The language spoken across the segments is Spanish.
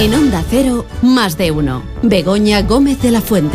En Onda Cero, Más de Uno. Begoña Gómez de la Fuente.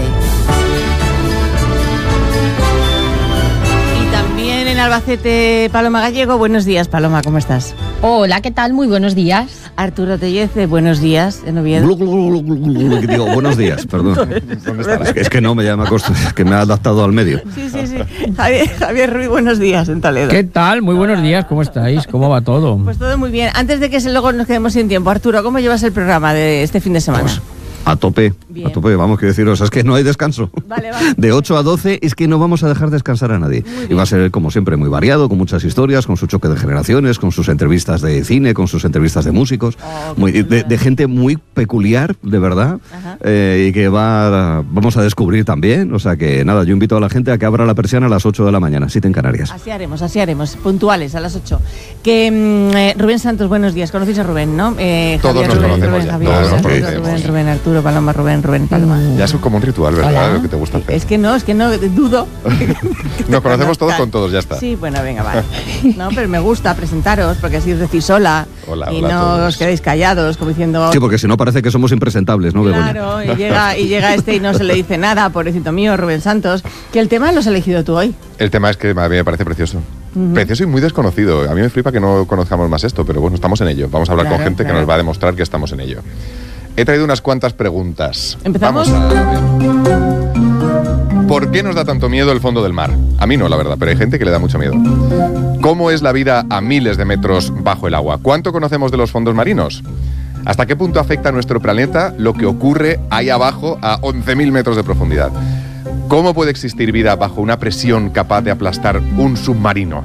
Y también en Albacete, Paloma Gallego. Buenos días, Paloma, ¿cómo estás? Hola, ¿qué tal? Muy buenos días. Arturo Tellez, buenos días, en Oviedo. Digo, buenos días, perdón. Es que no me llama que me ha adaptado al medio. Sí. Javier Ruiz, buenos días, en Toledo. ¿Qué tal? Muy buenos días, ¿cómo estáis? ¿Cómo va todo? Pues todo muy bien. Antes de que luego nos quedemos sin tiempo, Arturo, ¿cómo llevas el programa de este fin de semana? Pues, a tope, vamos, quiero deciros, es que no hay descanso. Vale. De 8 a 12 es que no vamos a dejar descansar a nadie. Y va a ser, como siempre, muy variado, con muchas historias, con su choque de generaciones, con sus entrevistas de cine, con sus entrevistas de músicos, de gente muy peculiar, de verdad, y que vamos a descubrir también. O sea que nada, yo invito a la gente a que abra la persiana a las 8 de la mañana, 7 en Canarias. Así haremos, puntuales, a las 8. Rubén Santos, buenos días. ¿Conocéis a Rubén, no? Todos nos conocemos ya. Rubén, Arturo, Paloma, Rubén, Paloma. Ya es como un ritual, ¿verdad? Hola. Lo que te gusta hacer. Es que no, dudo. Nos conocemos todos con todos, ya está. Sí, bueno, venga, vale. No, pero me gusta presentaros, porque así os decís hola. Hola, y hola no a todos. os quedéis callados, como diciendo... Sí, porque si no parece que somos impresentables, ¿no, Begoña? Claro, y llega este y no se le dice nada, pobrecito mío, Rubén Santos. Que el tema lo has elegido tú hoy. El tema es que a mí me parece precioso. Precioso y muy desconocido. A mí me flipa que no conozcamos más esto, pero bueno, estamos en ello. Vamos a hablar con gente que nos va a demostrar que estamos en ello. He traído unas cuantas preguntas. ¿Empezamos? Vamos a ver. ¿Por qué nos da tanto miedo el fondo del mar? A mí no, la verdad, pero hay gente que le da mucho miedo. ¿Cómo es la vida a miles de metros bajo el agua? ¿Cuánto conocemos de los fondos marinos? ¿Hasta qué punto afecta a nuestro planeta lo que ocurre ahí abajo a 11.000 metros de profundidad? ¿Cómo puede existir vida bajo una presión capaz de aplastar un submarino?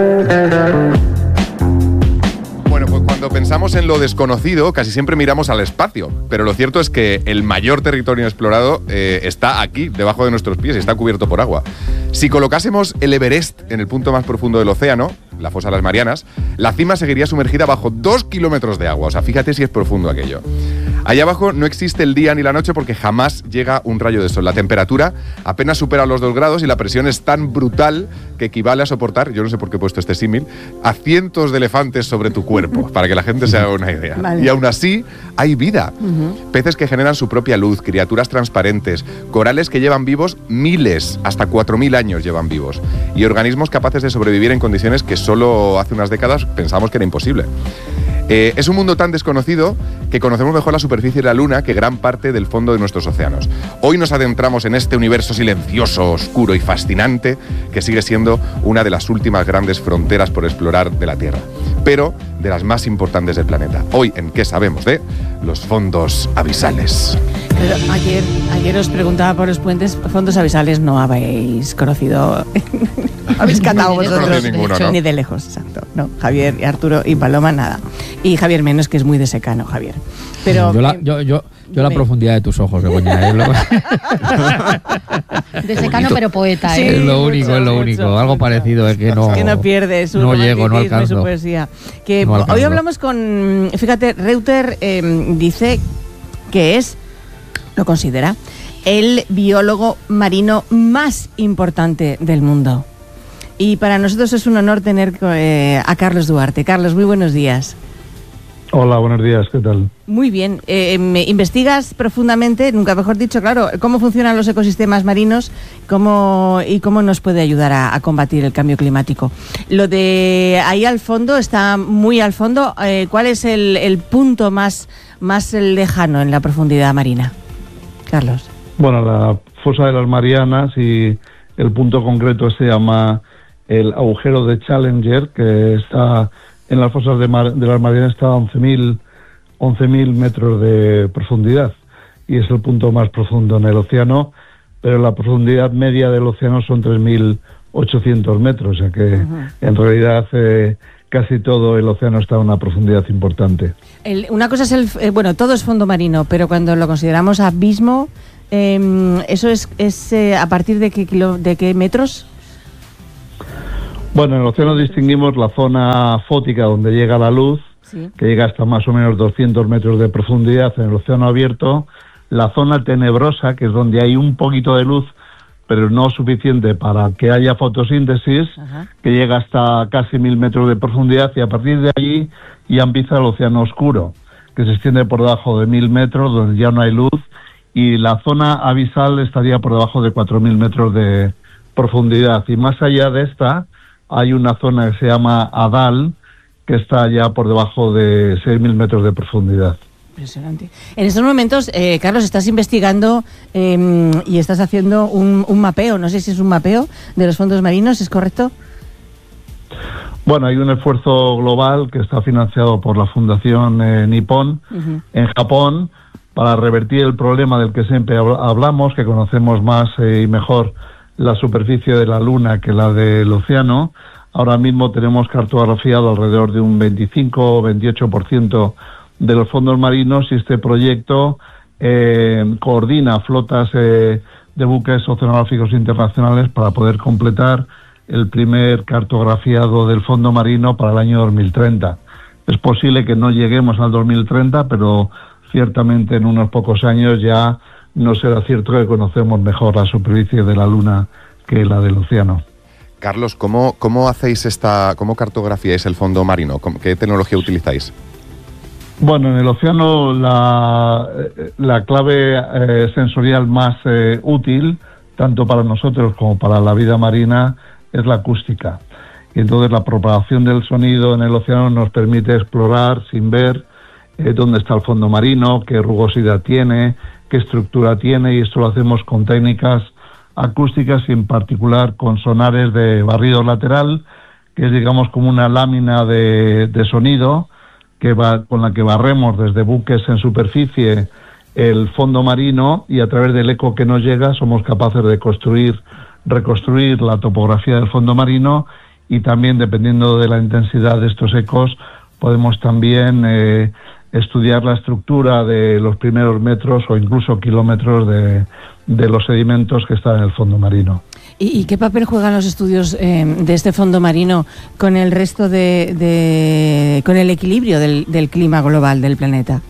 Bueno, pues cuando pensamos en lo desconocido, casi siempre miramos al espacio, pero lo cierto es que el mayor territorio explorado está aquí, debajo de nuestros pies, y está cubierto por agua. Si colocásemos el Everest en el punto más profundo del océano, la fosa de las Marianas, la cima seguiría sumergida bajo 2 kilómetros de agua. O sea, fíjate si es profundo aquello. Allá abajo no existe el día ni la noche porque jamás llega un rayo de sol. La temperatura apenas supera los 2 grados y la presión es tan brutal que equivale a soportar, yo no sé por qué he puesto este símil, a cientos de elefantes sobre tu cuerpo, para que la gente se haga una idea. Vale. Y aún así hay vida. Peces que generan su propia luz, criaturas transparentes, corales que llevan vivos miles, hasta 4.000 años llevan vivos, y organismos capaces de sobrevivir en condiciones que solo hace unas décadas pensábamos que era imposible. Es un mundo tan desconocido que conocemos mejor la superficie de la Luna que gran parte del fondo de nuestros océanos. Hoy nos adentramos en este universo silencioso, oscuro y fascinante que sigue siendo una de las últimas grandes fronteras por explorar de la Tierra, pero de las más importantes del planeta. Hoy, ¿en qué sabemos de los fondos abisales? Pero ayer os preguntaba por los fondos abisales, no habéis conocido... habéis catado vosotros. No ninguno, ¿no? Ni de lejos, exacto. No, Javier y Arturo y Paloma, nada. Y Javier menos, que es muy de secano, Javier. Pero Yo la profundidad de tus ojos, Begoña. De secano pero poeta, Sí, ¿eh? Es lo único, algo mucho. parecido, es que no... que no pierde su no llego, no romanticismo y su alcanzo. poesía. Que No alcanzo. hoy hablamos con... Fíjate, Reuter dice que lo considera el biólogo marino más importante del mundo. Y para nosotros es un honor tener a Carlos Duarte. Carlos, muy buenos días. Hola, buenos días, ¿qué tal? Muy bien. Investigas profundamente, nunca mejor dicho, claro, cómo funcionan los ecosistemas marinos y cómo nos puede ayudar a combatir el cambio climático. Lo de ahí al fondo, está muy al fondo. ¿Cuál es el punto más lejano en la profundidad marina? Carlos. Bueno, la fosa de las Marianas, y el punto concreto se llama el agujero de Challenger, que está en las fosas de las Marianas, está a 11.000 metros de profundidad, y es el punto más profundo en el océano, pero la profundidad media del océano son 3.800 metros, o sea que en realidad casi todo el océano está a una profundidad importante. Una cosa es todo es fondo marino, pero cuando lo consideramos abismo, ¿eso es a partir de qué metros? Bueno, en el océano distinguimos la zona fótica, donde llega la luz, Sí. que llega hasta más o menos 200 metros de profundidad en el océano abierto, la zona tenebrosa, que es donde hay un poquito de luz, pero no suficiente para que haya fotosíntesis, que llega hasta casi 1.000 metros de profundidad, y a partir de allí ya empieza el océano oscuro, que se extiende por debajo de 1.000 metros, donde ya no hay luz, y la zona abisal estaría por debajo de 4.000 metros de profundidad. Y más allá de esta, hay una zona que se llama Adal, que está ya por debajo de 6.000 metros de profundidad. Impresionante. En estos momentos, Carlos, estás investigando y estás haciendo un mapeo, no sé si es un mapeo de los fondos marinos, ¿es correcto? Bueno, hay un esfuerzo global que está financiado por la Fundación Nippon en Japón para revertir el problema del que siempre hablamos, que conocemos más y mejor la superficie de la Luna que la del océano. Ahora mismo tenemos cartografiado alrededor de un 25 o 28% de los fondos marinos y este proyecto coordina flotas de buques oceanográficos internacionales para poder completar el primer cartografiado del fondo marino para el año 2030. Es posible que no lleguemos al 2030, pero ciertamente en unos pocos años ya no será cierto que conocemos mejor la superficie de la Luna que la del océano. Carlos, ¿cómo cómo cartografiáis el fondo marino? ¿Qué tecnología utilizáis? Bueno, en el océano la clave sensorial más útil, tanto para nosotros como para la vida marina, es la acústica. Y entonces la propagación del sonido en el océano nos permite explorar sin ver dónde está el fondo marino, qué rugosidad tiene, qué estructura tiene, y esto lo hacemos con técnicas acústicas y en particular con sonares de barrido lateral, que es digamos como una lámina de sonido con la que barremos desde buques en superficie el fondo marino, y a través del eco que nos llega somos capaces de reconstruir la topografía del fondo marino, y también dependiendo de la intensidad de estos ecos podemos también estudiar la estructura de los primeros metros o incluso kilómetros de los sedimentos que están en el fondo marino. ¿Y qué papel juegan los estudios de este fondo marino con el resto con el equilibrio del clima global del planeta?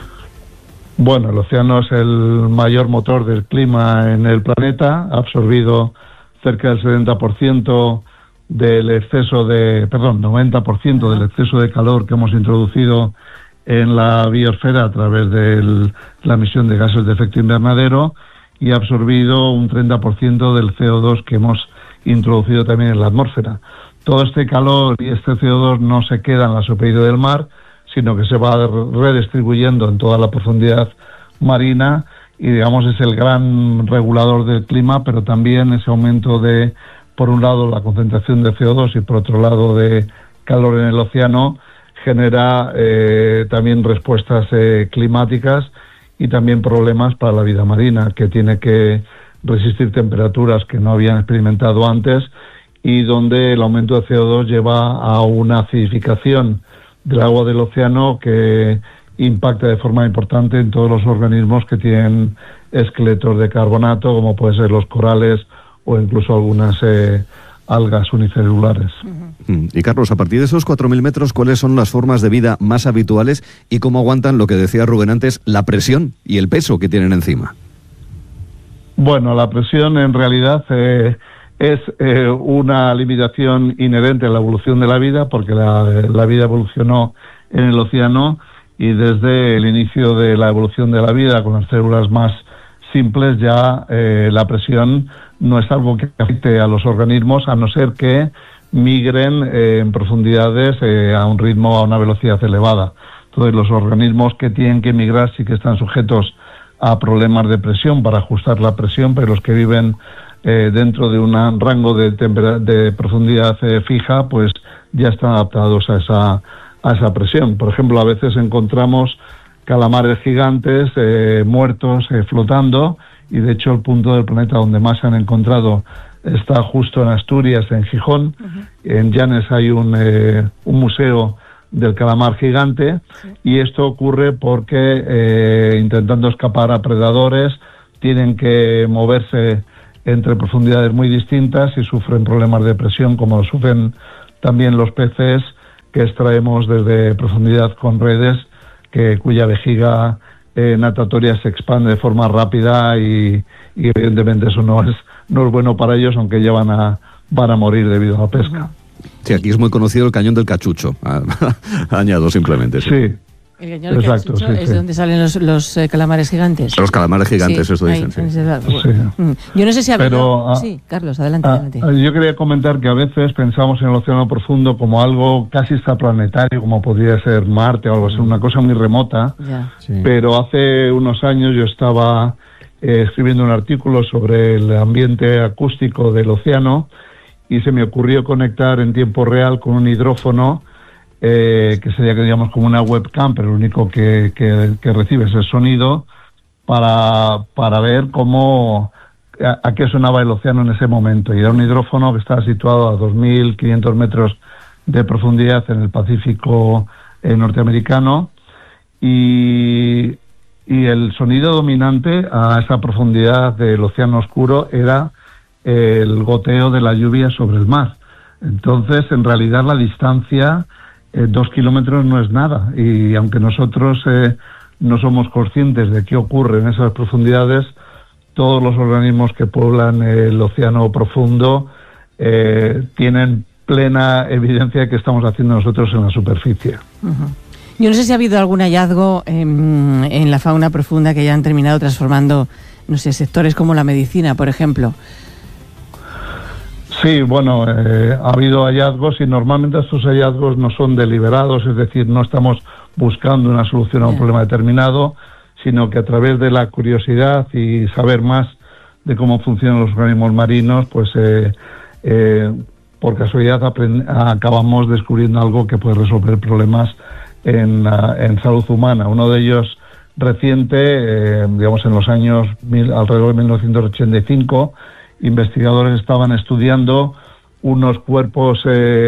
Bueno, el océano es el mayor motor del clima en el planeta, ha absorbido cerca del 70% del exceso 90% del exceso de calor que hemos introducido en la biosfera a través de la emisión de gases de efecto invernadero, y ha absorbido un 30% del CO2 que hemos introducido también en la atmósfera. Todo este calor y este CO2 no se queda en la superficie del mar, sino que se va redistribuyendo en toda la profundidad marina, y digamos es el gran regulador del clima, pero también ese aumento de, por un lado, la concentración de CO2 y por otro lado de calor en el océano genera también respuestas climáticas y también problemas para la vida marina, que tiene que resistir temperaturas que no habían experimentado antes, y donde el aumento de CO2 lleva a una acidificación del agua del océano que impacta de forma importante en todos los organismos que tienen esqueletos de carbonato, como pueden ser los corales o incluso algunas algas unicelulares. Y Carlos, a partir de esos 4.000 metros, ¿cuáles son las formas de vida más habituales y cómo aguantan, lo que decía Rubén antes, la presión y el peso que tienen encima? Bueno, la presión en realidad es una limitación inherente a la evolución de la vida, porque la vida evolucionó en el océano, y desde el inicio de la evolución de la vida con las células más simples ya la presión no es algo que afecte a los organismos, a no ser que migren en profundidades a un ritmo, a una velocidad elevada. Entonces los organismos que tienen que migrar sí que están sujetos a problemas de presión para ajustar la presión, pero los que viven dentro de un rango de profundidad fija, pues ya están adaptados a esa presión. Por ejemplo, a veces encontramos calamares gigantes muertos flotando, y de hecho el punto del planeta donde más se han encontrado está justo en Asturias, en Gijón. En Llanes hay un museo del calamar gigante, y esto ocurre porque intentando escapar a predadores tienen que moverse entre profundidades muy distintas y sufren problemas de presión, como sufren también los peces que extraemos desde profundidad con redes, cuya vejiga natatoria se expande de forma rápida, y evidentemente eso no es bueno para ellos, aunque ya van a morir debido a la pesca. Sí, aquí es muy conocido el cañón del Cachucho, añado simplemente. Sí, El cañón que Exacto, has dicho sí, es sí. donde salen los calamares gigantes. Los calamares gigantes, Sí, eso ahí, dicen, en sí. ese lado. Sí. Yo no sé si ha habido... Pero, sí, Carlos, adelante, adelante. Yo quería comentar que a veces pensamos en el océano profundo como algo casi extraplanetario, como podría ser Marte o algo así, una cosa muy remota. Ya. Sí. Pero hace unos años yo estaba escribiendo un artículo sobre el ambiente acústico del océano y se me ocurrió conectar en tiempo real con un hidrófono que sería, digamos, como una webcam, pero lo único que recibe es el sonido para ver cómo a qué sonaba el océano en ese momento. Y era un hidrófono que estaba situado a 2.500 metros de profundidad en el Pacífico norteamericano y el sonido dominante a esa profundidad del océano oscuro era el goteo de la lluvia sobre el mar. Entonces, en realidad, la distancia, 2 kilómetros no es nada. Y aunque nosotros no somos conscientes de qué ocurre en esas profundidades, todos los organismos que poblan el océano profundo tienen plena evidencia de que estamos haciendo nosotros en la superficie. Uh-huh. Yo no sé si ha habido algún hallazgo en la fauna profunda que ya han terminado transformando, no sé, sectores como la medicina, por ejemplo. Sí, bueno, ha habido hallazgos y normalmente estos hallazgos no son deliberados, es decir, no estamos buscando una solución a un problema determinado, sino que a través de la curiosidad y saber más de cómo funcionan los organismos marinos, pues por casualidad acabamos descubriendo algo que puede resolver problemas en salud humana. Uno de ellos reciente, digamos en los años alrededor de 1985, investigadores estaban estudiando unos cuerpos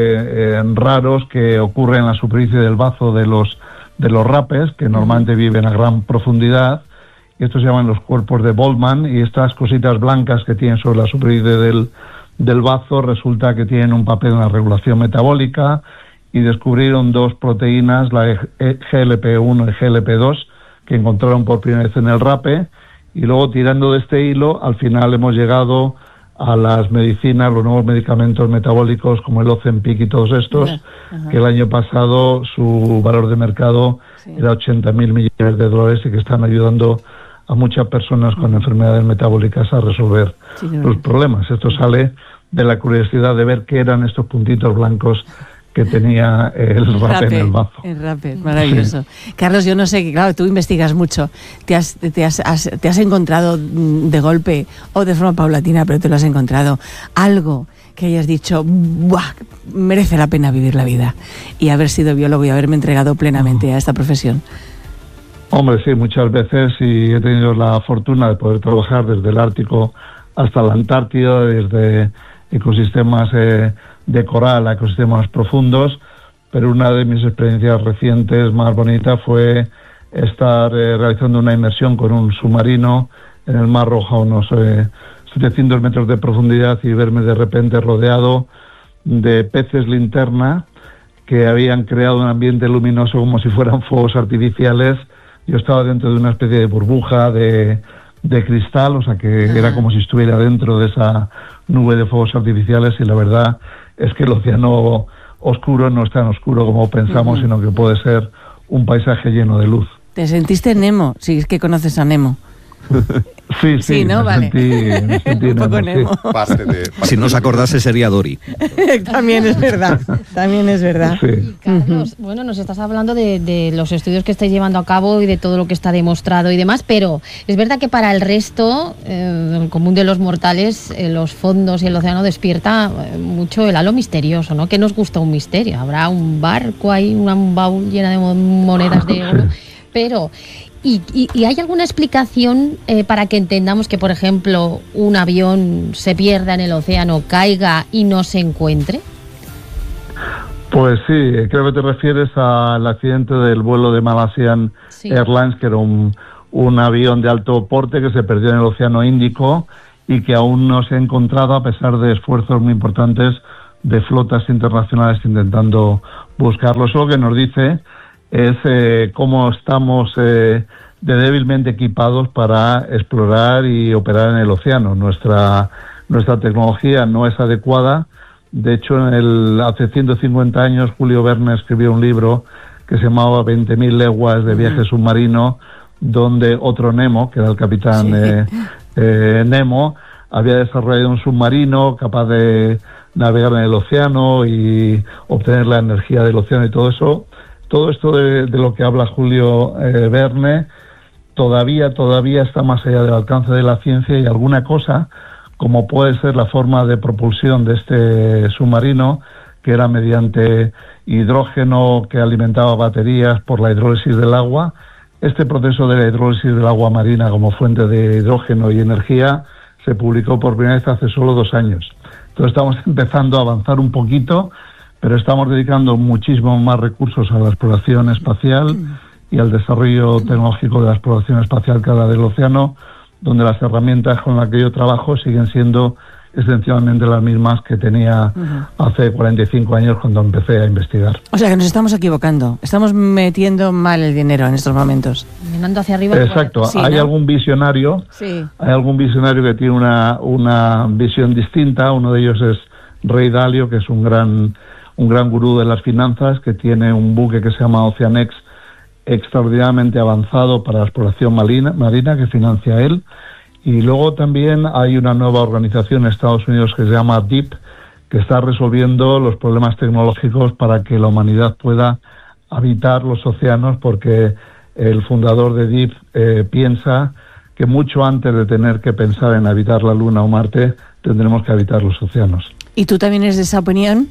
raros que ocurren en la superficie del bazo de los rapes, que normalmente viven a gran profundidad, y estos se llaman los cuerpos de Boltzmann, y estas cositas blancas que tienen sobre la superficie del bazo resulta que tienen un papel en la regulación metabólica, y descubrieron dos proteínas, la GLP1 y GLP2, que encontraron por primera vez en el rape, y luego tirando de este hilo, al final hemos llegado a las medicinas, los nuevos medicamentos metabólicos como el Ozempic y todos estos, que el año pasado su valor de mercado era 80.000 millones de dólares y que están ayudando a muchas personas con enfermedades metabólicas a resolver los problemas. Esto sale de la curiosidad de ver qué eran estos puntitos blancos que tenía el rape en el bazo. El rape, maravilloso. Sí. Carlos, yo no sé, claro, tú investigas mucho. Te has encontrado de golpe o de forma paulatina, pero te lo has encontrado. Algo que hayas dicho, ¡buah!, merece la pena vivir la vida. Y haber sido biólogo y haberme entregado plenamente a esta profesión. Hombre, sí, muchas veces, y he tenido la fortuna de poder trabajar desde el Ártico hasta la Antártida, desde ecosistemas de coral a ecosistemas profundos, pero una de mis experiencias recientes más bonitas fue estar realizando una inmersión con un submarino en el Mar Rojo a unos 700 metros de profundidad y verme de repente rodeado de peces linterna que habían creado un ambiente luminoso como si fueran fuegos artificiales. Yo estaba dentro de una especie de burbuja de cristal, o sea que era como si estuviera dentro de esa nube de fuegos artificiales, y la verdad es que el océano oscuro no es tan oscuro como pensamos, sino que puede ser un paisaje lleno de luz. ¿Te sentiste Nemo? Si es que conoces a Nemo. Sí, ¿no? Me sentí un poco Nemo. Si no os acordase sería Dory. También es verdad, Sí. Carlos, bueno, nos estás hablando de los estudios que estáis llevando a cabo y de todo lo que está demostrado y demás, pero es verdad que para el resto, el común de los mortales, los fondos y el océano despierta mucho el halo misterioso, ¿no? ¿Qué nos gusta un misterio? Habrá un barco ahí, un baúl llena de monedas de oro, pero... ¿Y hay alguna explicación para que entendamos que, por ejemplo, un avión se pierda en el océano, caiga y no se encuentre? Pues sí, creo que te refieres al accidente del vuelo de Malaysian Airlines, que era un avión de alto porte que se perdió en el Océano Índico y que aún no se ha encontrado a pesar de esfuerzos muy importantes de flotas internacionales intentando buscarlo. Eso lo que nos dice es cómo estamos de débilmente equipados para explorar y operar en el océano. Nuestra tecnología no es adecuada. De hecho, hace 150 años Julio Verne escribió un libro que se llamaba 20.000 leguas de viaje submarino, donde otro Nemo, que era el capitán Nemo, había desarrollado un submarino capaz de navegar en el océano y obtener la energía del océano y todo eso. Todo esto de lo que habla Julio Verne todavía está más allá del alcance de la ciencia, y alguna cosa, como puede ser la forma de propulsión de este submarino, que era mediante hidrógeno que alimentaba baterías por la hidrólisis del agua. Este proceso de la hidrólisis del agua marina como fuente de hidrógeno y energía se publicó por primera vez hace solo 2 años. Entonces estamos empezando a avanzar un poquito, pero estamos dedicando muchísimo más recursos a la exploración espacial y al desarrollo tecnológico de la exploración espacial que a la del océano, donde las herramientas con las que yo trabajo siguen siendo esencialmente las mismas que tenía hace 45 años cuando empecé a investigar. O sea que nos estamos equivocando, estamos metiendo mal el dinero en estos momentos. Mirando hacia arriba. Exacto, sí, hay ¿no? algún visionario, hay algún visionario que tiene una visión distinta. Uno de ellos es Ray Dalio, que es un gran gurú de las finanzas, que tiene un buque que se llama Oceanex, extraordinariamente avanzado para la exploración marina que financia él. Y luego también hay una nueva organización en Estados Unidos que se llama DEEP, que está resolviendo los problemas tecnológicos para que la humanidad pueda habitar los océanos, porque el fundador de DEEP piensa que mucho antes de tener que pensar en habitar la Luna o Marte, tendremos que habitar los océanos. ¿Y tú también eres de esa opinión?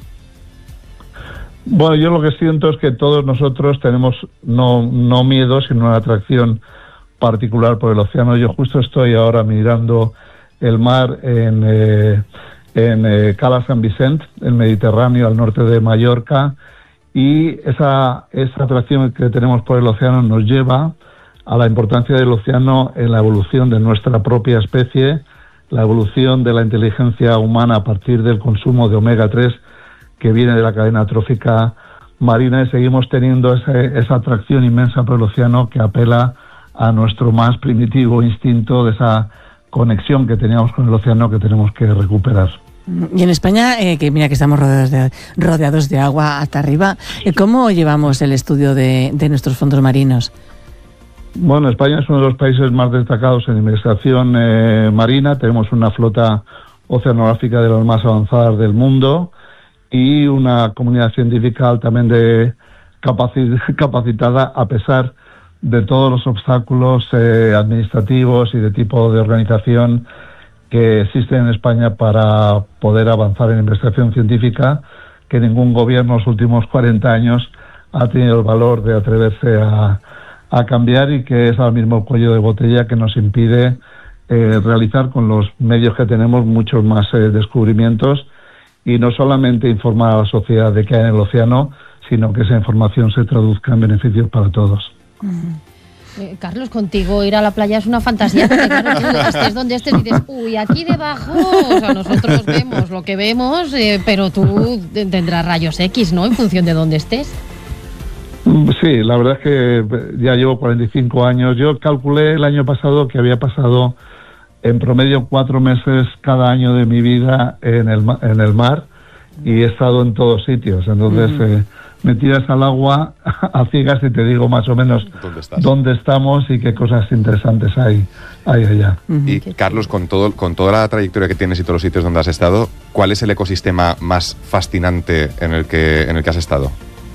Bueno, yo lo que siento es que todos nosotros tenemos no miedo, sino una atracción particular por el océano. Yo justo estoy ahora mirando el mar en Cala San Vicent, el Mediterráneo, al norte de Mallorca, y esa atracción que tenemos por el océano nos lleva a la importancia del océano en la evolución de nuestra propia especie, la evolución de la inteligencia humana a partir del consumo de omega 3 que viene de la cadena trófica marina, y seguimos teniendo esa atracción inmensa por el océano que apela a nuestro más primitivo instinto de esa conexión que teníamos con el océano, que tenemos que recuperar. Y en España, que mira que estamos rodeados de agua hasta arriba, ¿cómo llevamos el estudio de nuestros fondos marinos? Bueno, España es uno de los países más destacados en investigación marina. Tenemos una flota oceanográfica de las más avanzadas del mundo y una comunidad científica altamente capacitada, a pesar de todos los obstáculos administrativos y de tipo de organización que existen en España para poder avanzar en investigación científica, que ningún gobierno en los últimos 40 años ha tenido el valor de atreverse a cambiar, y que es ahora mismo el cuello de botella que nos impide realizar con los medios que tenemos muchos más descubrimientos, y no solamente informar a la sociedad de qué hay en el océano, sino que esa información se traduzca en beneficios para todos. Carlos, contigo ir a la playa es una fantasía, porque claro, tú estés donde estés y dices, uy, aquí debajo, o sea, nosotros vemos lo que vemos, pero tú tendrás rayos X, ¿no?, en función de dónde estés. Sí, la verdad es que ya llevo 45 años. Yo calculé el año pasado que había pasado en promedio 4 meses cada año de mi vida en el mar, y he estado en todos sitios. Entonces me tiras al agua a ciegas y te digo más o menos dónde estamos y qué cosas interesantes hay allá. Y Carlos, con toda la trayectoria que tienes y todos los sitios donde has estado, ¿cuál es el ecosistema más fascinante en el que has estado?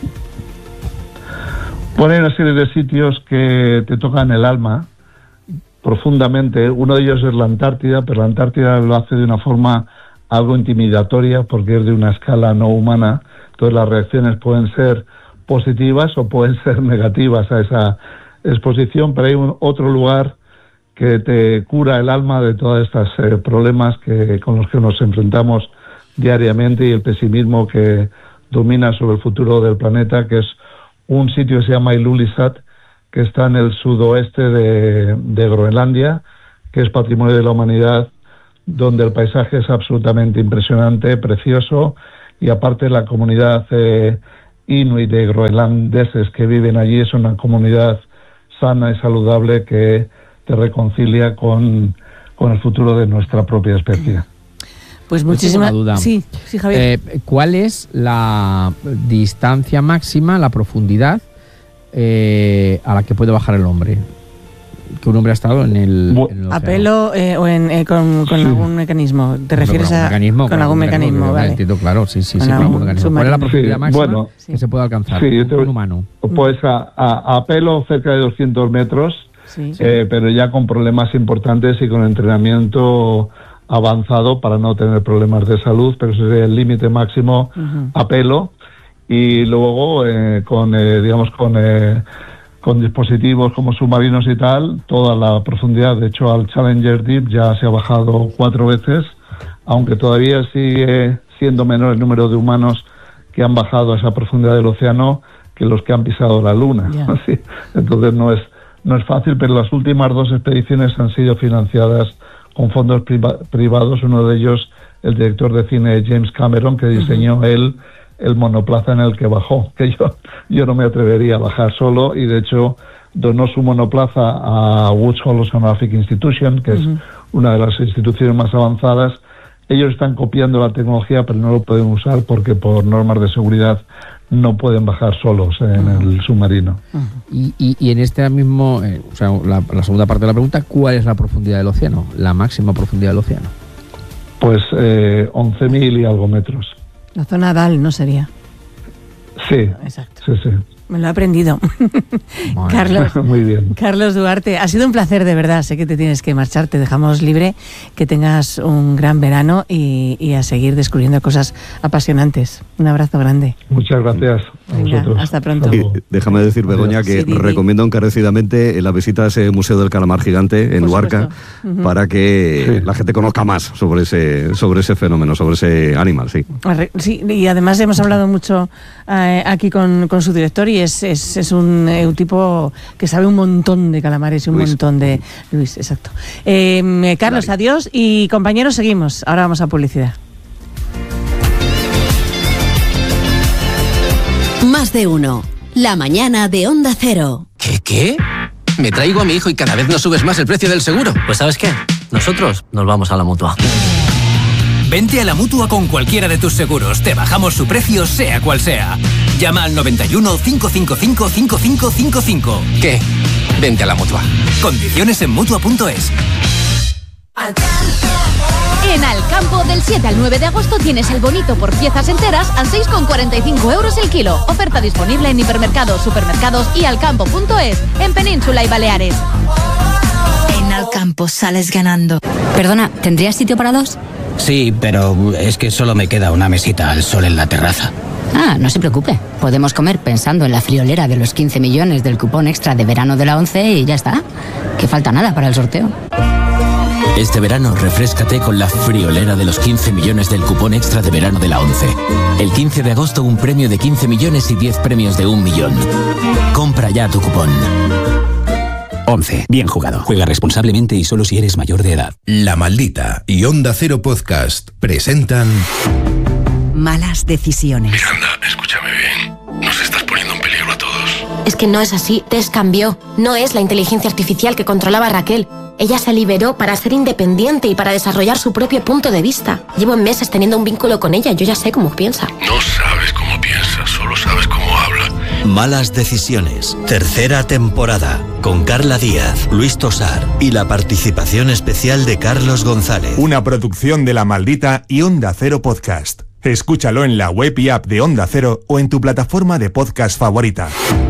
Bueno, hay una serie de sitios que te tocan el alma profundamente. Uno de ellos es la Antártida, pero la Antártida lo hace de una forma algo intimidatoria porque es de una escala no humana. Entonces las reacciones pueden ser positivas o pueden ser negativas a esa exposición, pero hay otro lugar que te cura el alma de todos estos problemas con los que nos enfrentamos diariamente, y el pesimismo que domina sobre el futuro del planeta, que es un sitio que se llama Ilulissat, que está en el sudoeste de Groenlandia, que es patrimonio de la humanidad, donde el paisaje es absolutamente impresionante, precioso, y aparte la comunidad inuit de groenlandeses que viven allí es una comunidad sana y saludable que te reconcilia con el futuro de nuestra propia especie. Pues muchísimas duda. Sí, Javier. ¿Cuál es la distancia máxima, la profundidad a la que puede bajar el hombre. Que un hombre ha estado en el ¿A pelo o con algún mecanismo? ¿Te refieres a con algún mecanismo? Vale. Entiendo, claro, sí, con algún mecanismo. ¿Cuál es la profundidad máxima que se puede alcanzar con un humano? Pues a pelo cerca de 200 metros, pero ya con problemas importantes y con entrenamiento avanzado para no tener problemas de salud, pero ese es el límite máximo a pelo. Y luego con dispositivos como submarinos y tal, toda la profundidad. De hecho, al Challenger Deep ya se ha bajado 4 veces, aunque todavía sigue siendo menor el número de humanos que han bajado a esa profundidad del océano que los que han pisado la Luna. Así. Entonces no es fácil, pero las últimas 2 expediciones han sido financiadas con fondos privados, uno de ellos el director de cine James Cameron, que diseñó el monoplaza en el que bajó, que yo no me atrevería a bajar solo, y de hecho donó su monoplaza a Woods Hole Oceanographic Institution, que es una de las instituciones más avanzadas. Ellos están copiando la tecnología, pero no lo pueden usar porque por normas de seguridad no pueden bajar solos en el submarino. Y en este mismo, la segunda parte de la pregunta, ¿cuál es la profundidad del océano? La máxima profundidad del océano. Pues 11.000 y algo metros. La zona DAL, ¿no sería? Sí. Exacto. Sí. Me lo he aprendido. Carlos, muy bien. Carlos Duarte, ha sido un placer de verdad. Sé que te tienes que marchar, te dejamos libre, que tengas un gran verano y a seguir descubriendo cosas apasionantes. Un abrazo grande. Muchas gracias a vosotros. Hasta pronto. Y déjame decir, Begoña, que recomiendo encarecidamente la visita a ese Museo del Calamar Gigante en Luarca, para que la gente conozca más sobre ese fenómeno, sobre ese animal. Sí, y además hemos hablado mucho aquí con su director, y es un tipo que sabe un montón de calamares y un montón de... Luis, exacto. Carlos, adiós, y compañeros, seguimos. Ahora vamos a publicidad. Más de uno. La mañana de Onda Cero. ¿Qué? Me traigo a mi hijo y cada vez no subes más el precio del seguro. Pues ¿sabes qué? Nosotros nos vamos a la Mutua. Vente a la Mutua con cualquiera de tus seguros. Te bajamos su precio, sea cual sea. Llama al 91 555 5555. ¿Qué? Vente a la Mutua. Condiciones en Mutua.es. En Alcampo, del 7 al 9 de agosto tienes el bonito por piezas enteras a 6,45 euros el kilo. Oferta disponible en hipermercados, supermercados y alcampo.es, en Península y Baleares. En Alcampo sales ganando. Perdona, ¿tendrías sitio para 2? Sí, pero es que solo me queda una mesita al sol en la terraza. Ah, no se preocupe. Podemos comer pensando en la friolera de los 15 millones del cupón extra de verano de la ONCE y ya está. Que falta nada para el sorteo. Este verano refréscate con la friolera de los 15 millones del cupón extra de verano de la ONCE. El 15 de agosto un premio de 15 millones y 10 premios de 1 millón. Compra ya tu cupón. 11. Bien jugado. Juega responsablemente y solo si eres mayor de edad. La Maldita y Onda Cero Podcast presentan... Malas decisiones. Miranda, escúchame bien. Nos estás poniendo en peligro a todos. Es que no es así. Tess cambió. No es la inteligencia artificial que controlaba a Raquel. Ella se liberó para ser independiente y para desarrollar su propio punto de vista. Llevo meses teniendo un vínculo con ella. Yo ya sé cómo piensa. No sabes cómo piensa, solo sabes cómo habla. Malas decisiones. Tercera temporada. Con Carla Díaz, Luis Tosar y la participación especial de Carlos González. Una producción de La Maldita y Onda Cero Podcast. Escúchalo en la web y app de Onda Cero o en tu plataforma de podcast favorita.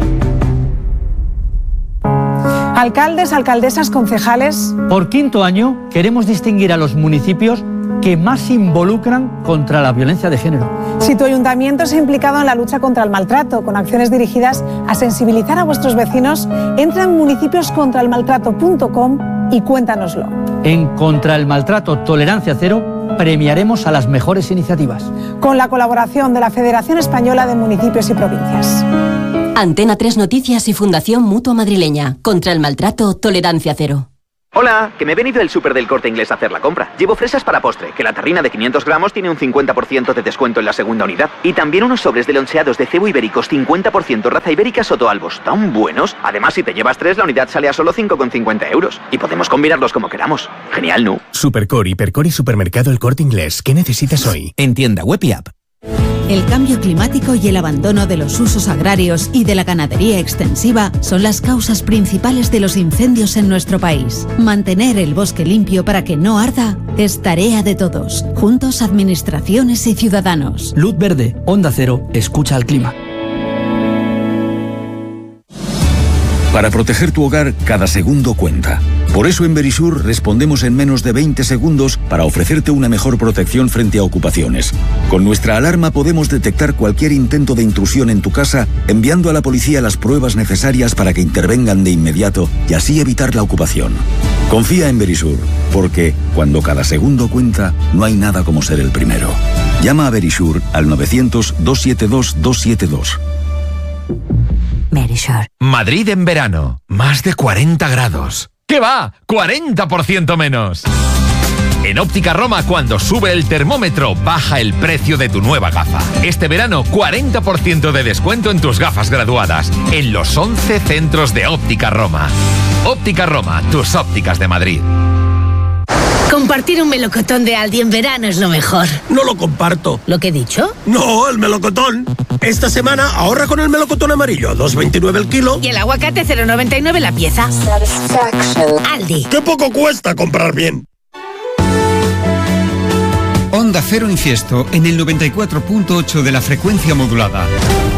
Alcaldes, alcaldesas, concejales. Por quinto año queremos distinguir a los municipios que más se involucran contra la violencia de género. Si tu ayuntamiento se ha implicado en la lucha contra el maltrato, con acciones dirigidas a sensibilizar a vuestros vecinos, entra en municipioscontraelmaltrato.com y cuéntanoslo. En Contra el Maltrato Tolerancia Cero premiaremos a las mejores iniciativas. Con la colaboración de la Federación Española de Municipios y Provincias. Antena 3 Noticias y Fundación Mutua Madrileña. Contra el maltrato, tolerancia cero. Hola, que me he venido del súper del Corte Inglés a hacer la compra. Llevo fresas para postre, que la tarrina de 500 gramos tiene un 50% de descuento en la segunda unidad. Y también unos sobres de loncheados de cebo ibéricos 50% raza ibérica Sotoalbos. Tan buenos. Además, si te llevas 3, la unidad sale a solo 5,50 euros. Y podemos combinarlos como queramos. Genial, ¿no? Supercor, Hipercor y Supermercado El Corte Inglés. ¿Qué necesitas hoy? En tienda web y app. El cambio climático y el abandono de los usos agrarios y de la ganadería extensiva son las causas principales de los incendios en nuestro país. Mantener el bosque limpio para que no arda es tarea de todos, juntos administraciones y ciudadanos. Luz verde, Onda Cero, escucha al clima. Para proteger tu hogar, cada segundo cuenta. Por eso en Verisur respondemos en menos de 20 segundos para ofrecerte una mejor protección frente a ocupaciones. Con nuestra alarma podemos detectar cualquier intento de intrusión en tu casa, enviando a la policía las pruebas necesarias para que intervengan de inmediato y así evitar la ocupación. Confía en Verisur, porque cuando cada segundo cuenta, no hay nada como ser el primero. Llama a Verisur al 900-272-272. Verisur. Madrid en verano. Más de 40 grados. ¿Qué va? ¡40% menos! En Óptica Roma, cuando sube el termómetro, baja el precio de tu nueva gafa. Este verano, 40% de descuento en tus gafas graduadas, en los 11 centros de Óptica Roma. Óptica Roma, tus ópticas de Madrid. Compartir un melocotón de Aldi en verano es lo mejor. No lo comparto. ¿Lo que he dicho? No, el melocotón. Esta semana ahorra con el melocotón amarillo, 2,29 el kilo. Y el aguacate 0,99 la pieza. Aldi. ¡Qué poco cuesta comprar bien! Onda Cero Infiesto en el 94.8 de la frecuencia modulada.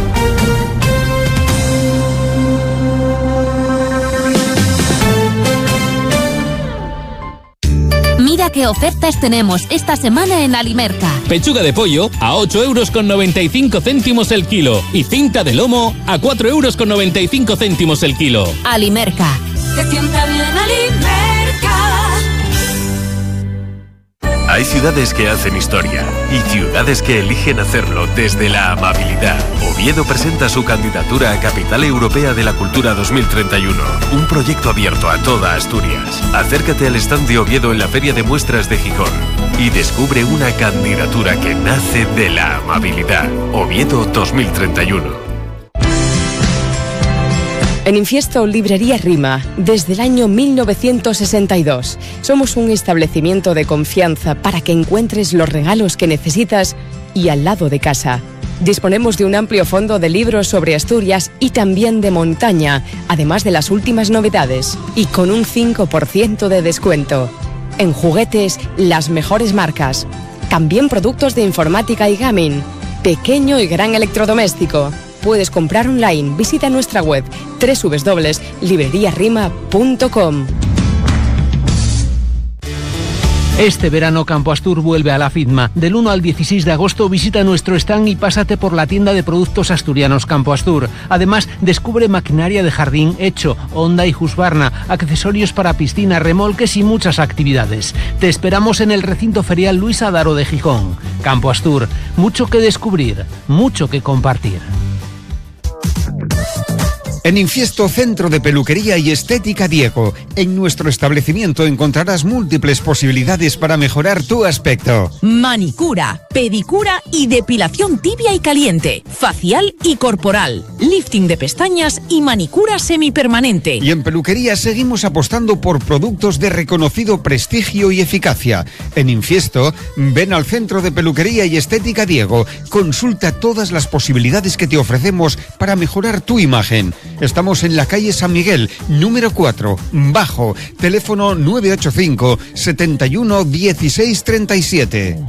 Mira qué ofertas tenemos esta semana en Alimerca. Pechuga de pollo a 8,95 € el kilo y cinta de lomo a 4,95 € el kilo. Alimerca. Te sienta bien Alimerca. Hay ciudades que hacen historia y ciudades que eligen hacerlo desde la amabilidad. Oviedo presenta su candidatura a Capital Europea de la Cultura 2031, un proyecto abierto a toda Asturias. Acércate al stand de Oviedo en la Feria de Muestras de Gijón y descubre una candidatura que nace de la amabilidad. Oviedo 2031. En Infiesto, Librería Rima, desde el año 1962. Somos un establecimiento de confianza para que encuentres los regalos que necesitas y al lado de casa. Disponemos de un amplio fondo de libros sobre Asturias y también de montaña, además de las últimas novedades, y con un 5% de descuento. En juguetes, las mejores marcas. También productos de informática y gaming. Pequeño y gran electrodoméstico. Puedes comprar online. Visita nuestra web www.libreriarima.com. Este verano Campo Astur vuelve a la FITMA. Del 1 al 16 de agosto visita nuestro stand y pásate por la tienda de productos asturianos Campo Astur. Además, descubre maquinaria de jardín Hecho, Honda y Husqvarna, accesorios para piscina, remolques y muchas actividades. Te esperamos en el recinto ferial Luis Adaro de Gijón. Campo Astur, mucho que descubrir, mucho que compartir. En Infiesto, Centro de Peluquería y Estética Diego. En nuestro establecimiento encontrarás múltiples posibilidades para mejorar tu aspecto. Manicura, pedicura y depilación tibia y caliente, facial y corporal, lifting de pestañas y manicura semipermanente. Y en peluquería seguimos apostando por productos de reconocido prestigio y eficacia. En Infiesto, ven al Centro de Peluquería y Estética Diego. Consulta todas las posibilidades que te ofrecemos para mejorar tu imagen. Estamos en la calle San Miguel, número 4, bajo, teléfono 985 71 16 37.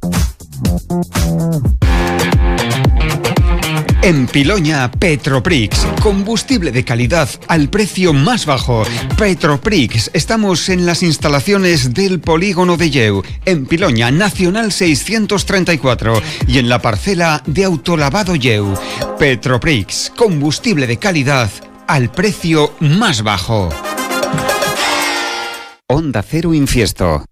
En Piloña, Petroprix, combustible de calidad al precio más bajo. Petroprix, estamos en las instalaciones del polígono de Yeu, en Piloña, Nacional 634, y en la parcela de autolavado Yeu. Petroprix, combustible de calidad al precio más bajo. Onda Cero Infiesto.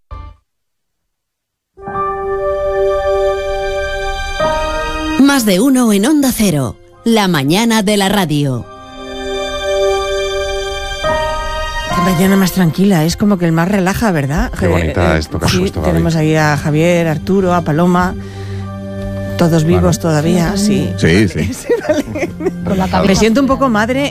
Más de uno en Onda Cero, la mañana de la radio. Qué mañana más tranquila, es como que el mar relaja, ¿verdad? Qué bonita esto que has puesto, Gaby. Tenemos ahí a Javier, a Arturo, a Paloma, todos vivos todavía, sí. Sí, sí. Me siento un poco madre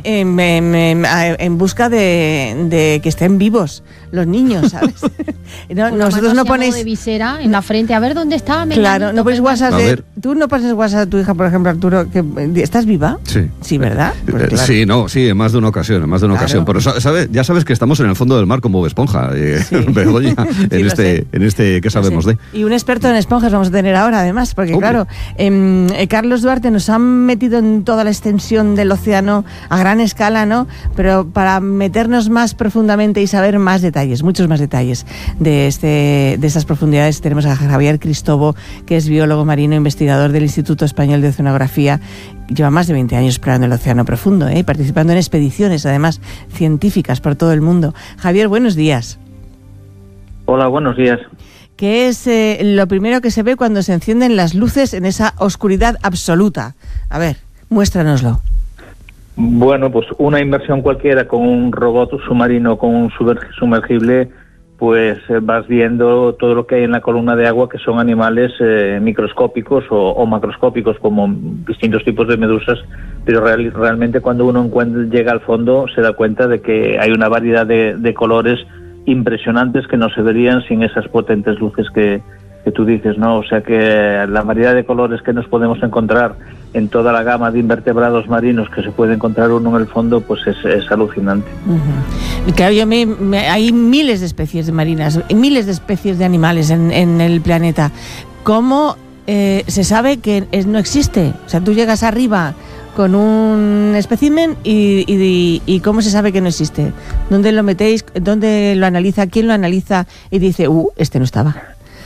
en busca de que estén vivos los niños, ¿sabes? No, nosotros no ponéis de visera en la frente, a ver dónde está. Claro, no pones WhatsApp tú no pasas WhatsApp a tu hija, por ejemplo, Arturo, que ¿estás viva? Sí, ¿verdad? Pues claro. Sí, en más de una ocasión, pero ya sabes que estamos en el fondo del mar como Esponja, Begoña, en este que sabemos de. Y un experto en esponjas vamos a tener ahora, además, porque claro, Carlos Duarte nos ha metido en toda la extensión del océano a gran escala, ¿no? Pero para meternos más profundamente y saber más detalles, muchos más detalles de estas profundidades, tenemos a Javier Cristobo, que es biólogo marino, investigador del Instituto Español de Oceanografía. Lleva más de 20 años explorando el océano profundo, participando en expediciones, además, científicas por todo el mundo. Javier, buenos días. Hola, buenos días. ¿Qué es lo primero que se ve cuando se encienden las luces en esa oscuridad absoluta? A ver, muéstranoslo. Bueno, pues una inmersión cualquiera con un robot submarino, con un sumergible, pues vas viendo todo lo que hay en la columna de agua, que son animales microscópicos o macroscópicos, como distintos tipos de medusas, pero realmente cuando uno llega al fondo se da cuenta de que hay una variedad de colores impresionantes que no se verían sin esas potentes luces que tú dices, ¿no? O sea que la variedad de colores que nos podemos encontrar en toda la gama de invertebrados marinos que se puede encontrar uno en el fondo, pues es alucinante. Claro, hay miles de especies marinas, miles de especies de animales en el planeta. ¿Cómo se sabe que no existe? O sea, tú llegas arriba con un espécimen y ¿cómo se sabe que no existe? ¿Dónde lo metéis? ¿Dónde lo analiza? ¿Quién lo analiza? Y dice, este no estaba.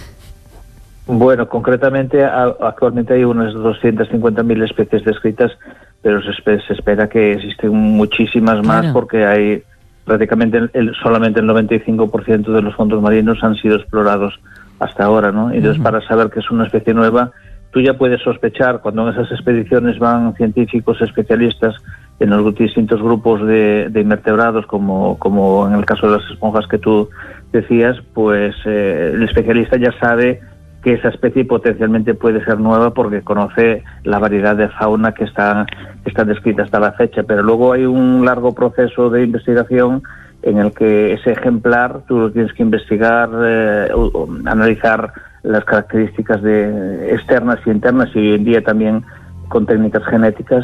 Bueno, concretamente actualmente hay unas 250.000 especies descritas, pero se espera que existen muchísimas más, porque hay prácticamente solamente el 95% de los fondos marinos han sido explorados hasta ahora, ¿no? Entonces, para saber que es una especie nueva, tú ya puedes sospechar, cuando en esas expediciones van científicos especialistas en los distintos grupos de invertebrados, como en el caso de las esponjas que tú decías, pues el especialista ya sabe que esa especie potencialmente puede ser nueva porque conoce la variedad de fauna que está descrita hasta la fecha. Pero luego hay un largo proceso de investigación en el que ese ejemplar tú lo tienes que investigar, analizar las características externas y internas, y hoy en día también con técnicas genéticas,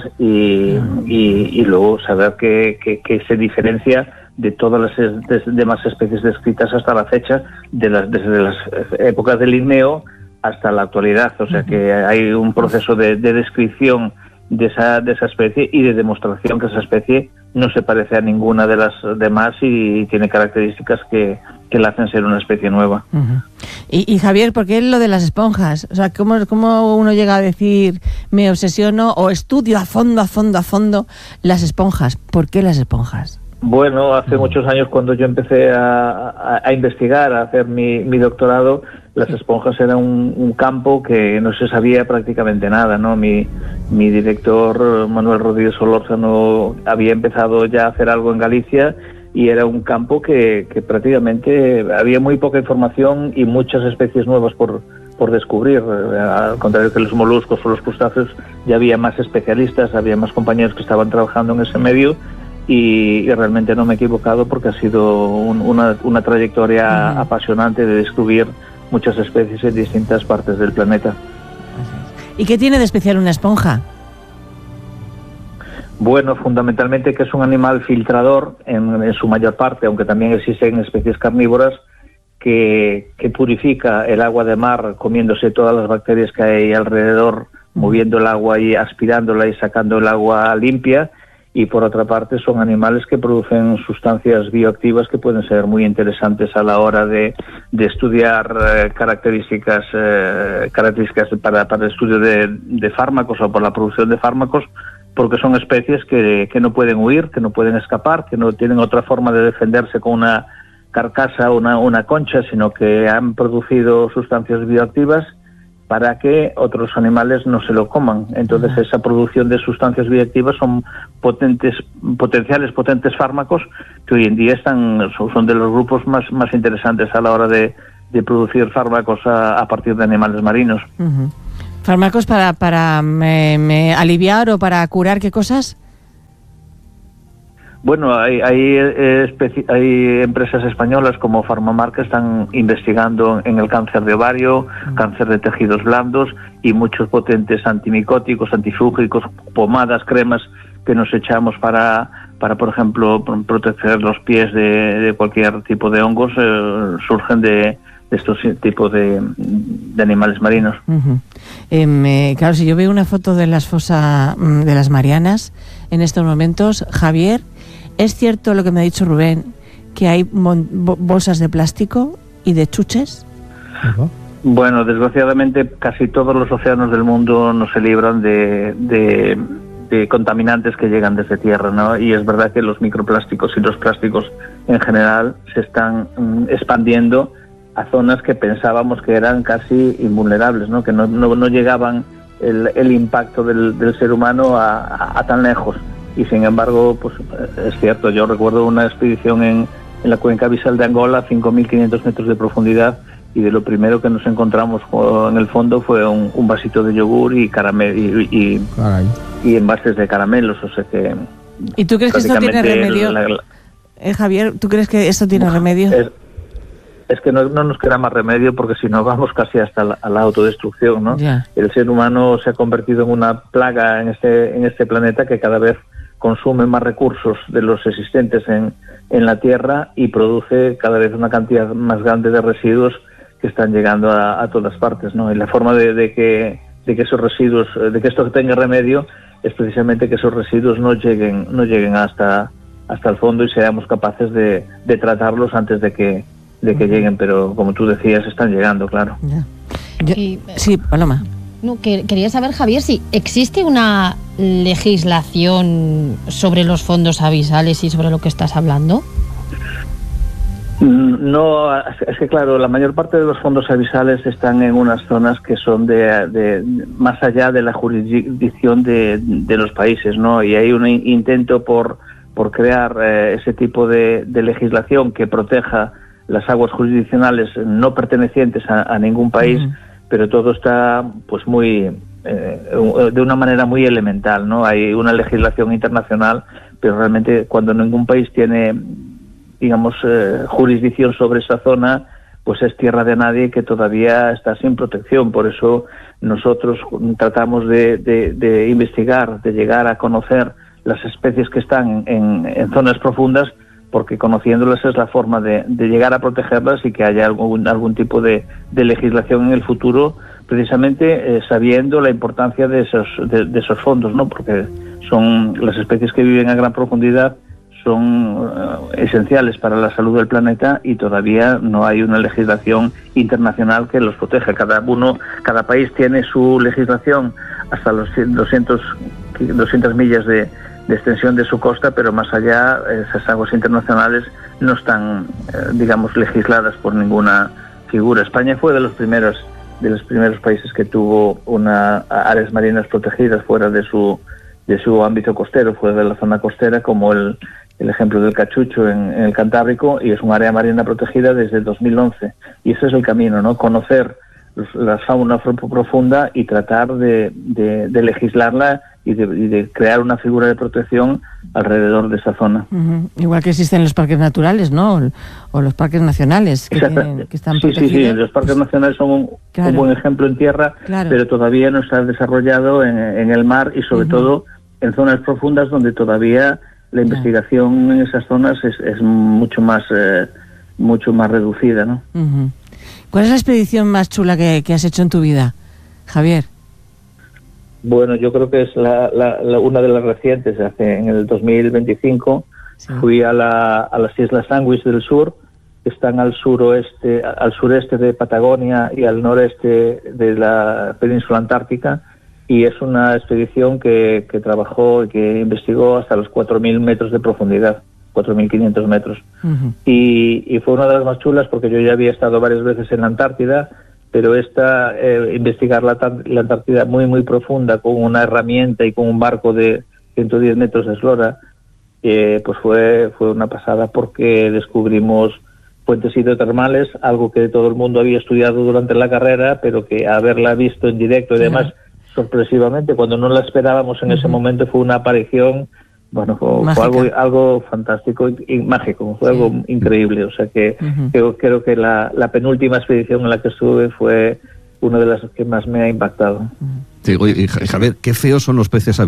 y luego saber que se diferencia de todas las demás especies descritas hasta la fecha, desde las épocas del Linneo hasta la actualidad. O sea que hay un proceso de descripción de esa especie y de demostración que esa especie no se parece a ninguna de las demás y tiene características que la hacen ser una especie nueva. Y Javier, ¿por qué lo de las esponjas? O sea, ¿cómo uno llega a decir me obsesiono o estudio a fondo las esponjas? ¿Por qué las esponjas? Bueno, hace muchos años, cuando yo empecé a investigar, a hacer mi doctorado, las esponjas eran un campo que no se sabía prácticamente nada, ¿no? Mi director, Manuel Rodríguez Solórzano, había empezado ya a hacer algo en Galicia, y era un campo que prácticamente había muy poca información y muchas especies nuevas por descubrir. Al contrario que los moluscos o los crustáceos, ya había más especialistas, había más compañeros que estaban trabajando en ese medio, y realmente no me he equivocado, porque ha sido una trayectoria apasionante de descubrir muchas especies en distintas partes del planeta. ¿Y qué tiene de especial una esponja? Bueno, fundamentalmente que es un animal filtrador en su mayor parte, aunque también existen especies carnívoras que purifica el agua de mar comiéndose todas las bacterias que hay alrededor, moviendo el agua y aspirándola y sacando el agua limpia. Y por otra parte son animales que producen sustancias bioactivas que pueden ser muy interesantes a la hora de estudiar características para el estudio de fármacos o por la producción de fármacos, porque son especies que no pueden huir, que no pueden escapar, que no tienen otra forma de defenderse con una carcasa o una concha, sino que han producido sustancias bioactivas para que otros animales no se lo coman. Entonces esa producción de sustancias bioactivas son potenciales potentes fármacos que hoy en día son de los grupos más interesantes a la hora de producir fármacos a partir de animales marinos. ¿Fármacos para aliviar o para curar qué cosas? Bueno, hay empresas españolas como Farmamar que están investigando en el cáncer de ovario, cáncer de tejidos blandos y muchos potentes antimicóticos, antifúngicos, pomadas, cremas que nos echamos para por ejemplo, proteger los pies de cualquier tipo de hongos, surgen de estos tipos de animales marinos. Uh-huh. Claro, si yo veo una foto de las fosas de las Marianas en estos momentos, Javier, ¿es cierto lo que me ha dicho Rubén, que hay bolsas de plástico y de chuches? Uh-huh. Bueno, desgraciadamente casi todos los océanos del mundo no se libran de contaminantes que llegan desde tierra, ¿no? Y es verdad que los microplásticos y los plásticos en general se están expandiendo a zonas que pensábamos que eran casi invulnerables, ¿no? Que no llegaban el impacto del ser humano a tan lejos. Y sin embargo, pues es cierto, yo recuerdo una expedición en la cuenca abisal de Angola, 5.500 metros de profundidad, y de lo primero que nos encontramos en el fondo fue un vasito de yogur y caramelo y envases de caramelos, o sea que... ¿Y tú crees que esto tiene remedio? Javier, ¿tú crees que esto tiene remedio? Es que no nos queda más remedio, porque si no vamos casi hasta la autodestrucción, ¿no? Yeah. El ser humano se ha convertido en una plaga en este planeta que cada vez consume más recursos de los existentes en la Tierra y produce cada vez una cantidad más grande de residuos que están llegando a todas partes, ¿no? Y la forma de que esos residuos, de que esto tenga remedio, es precisamente que esos residuos no lleguen hasta el fondo y seamos capaces de tratarlos antes de que lleguen, pero como tú decías, están llegando, claro. Sí, Paloma. No, quería saber, Javier, si existe una legislación sobre los fondos abisales y sobre lo que estás hablando. No, es que claro, la mayor parte de los fondos abisales están en unas zonas que son de más allá de la jurisdicción de los países, ¿no? Y hay un intento por crear ese tipo de legislación que proteja las aguas jurisdiccionales no pertenecientes a ningún país, pero todo está pues muy de una manera muy elemental, ¿no? Hay una legislación internacional, pero realmente cuando ningún país tiene, digamos, jurisdicción sobre esa zona, pues es tierra de nadie que todavía está sin protección. Por eso nosotros tratamos de investigar, de llegar a conocer las especies que están en zonas profundas, porque conociéndolas es la forma de llegar a protegerlas y que haya algún tipo de legislación en el futuro, precisamente sabiendo la importancia de esos fondos, ¿no? Porque son las especies que viven a gran profundidad, son esenciales para la salud del planeta y todavía no hay una legislación internacional que los proteja. Cada país tiene su legislación hasta los 200 millas de extensión de su costa, pero más allá esas aguas internacionales no están, digamos, legisladas por ninguna figura. España fue de los primeros países que tuvo áreas marinas protegidas fuera de su ámbito costero, fuera de la zona costera, como el ejemplo del Cachucho en el Cantábrico, y es un área marina protegida desde el 2011. Y ese es el camino, ¿no? Conocer la fauna profunda y tratar de legislarla y de crear una figura de protección alrededor de esa zona. Uh-huh. Igual que existen los parques naturales, ¿no? O los parques nacionales que están protegidos. Sí, los parques nacionales son un buen ejemplo en tierra, pero todavía no se ha desarrollado en el mar y sobre todo en zonas profundas donde todavía la investigación en esas zonas es mucho más reducida, ¿no? Uh-huh. ¿Cuál es la expedición más chula que has hecho en tu vida, Javier? Bueno, yo creo que es una de las recientes, en el 2025. Sí. Fui a las Islas Sandwich del Sur, que están al sureste de Patagonia y al noreste de la península antártica, y es una expedición que trabajó y que investigó hasta los 4.000 metros de profundidad, 4.500 metros. Uh-huh. Y fue una de las más chulas porque yo ya había estado varias veces en la Antártida, pero investigar la Antártida muy, muy profunda con una herramienta y con un barco de 110 metros de eslora, pues fue una pasada, porque descubrimos fuentes hidrotermales, algo que todo el mundo había estudiado durante la carrera, pero que haberla visto en directo y demás, sorpresivamente, cuando no la esperábamos en ese momento, fue una aparición, bueno, fue algo fantástico y mágico, fue algo increíble. O sea que creo que la penúltima expedición en la que estuve fue una de las que más me ha impactado. Digo, y Javier, qué feos son los peces